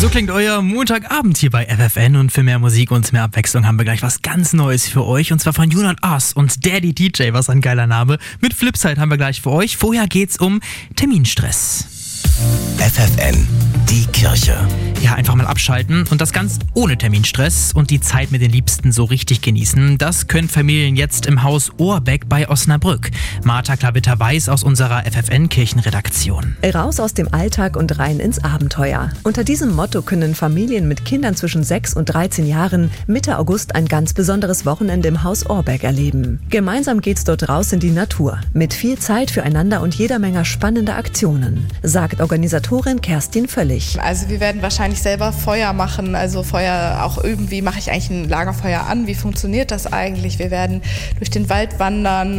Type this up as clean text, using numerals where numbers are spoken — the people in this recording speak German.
So klingt euer Montagabend hier bei FFN und für mehr Musik und mehr Abwechslung haben wir gleich was ganz Neues für euch und zwar von You Not Us und Daddy DJ, was ein geiler Name. Mit Flipside haben wir gleich für euch. Vorher geht's um Terminstress. FFN, die Kirche. Ja, einfach mal abschalten und das ganz ohne Terminstress und die Zeit mit den Liebsten so richtig genießen. Das können Familien jetzt im Haus Ohrbeck bei Osnabrück. Martha Klavitter-Weiß aus unserer FFN-Kirchenredaktion. Raus aus dem Alltag und rein ins Abenteuer. Unter diesem Motto können Familien mit Kindern zwischen 6 und 13 Jahren Mitte August ein ganz besonderes Wochenende im Haus Ohrbeck erleben. Gemeinsam geht's dort raus in die Natur. Mit viel Zeit füreinander und jeder Menge spannender Aktionen, sagt Organisatorin Kerstin Völlig. Also wir werden wahrscheinlich selber Feuer machen, also Feuer auch üben, wie mache ich eigentlich ein Lagerfeuer an, wie funktioniert das eigentlich? Wir werden durch den Wald wandern